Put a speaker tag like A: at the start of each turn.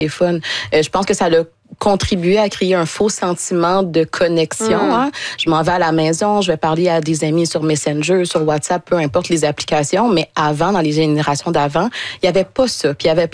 A: téléphone. Je pense que ça a contribué à créer un faux sentiment de connexion. Hein? Je m'en vais à la maison, je vais parler à des amis sur Messenger, sur WhatsApp, peu importe les applications, mais avant, dans les générations d'avant, il n'y avait pas ça. Puis il y avait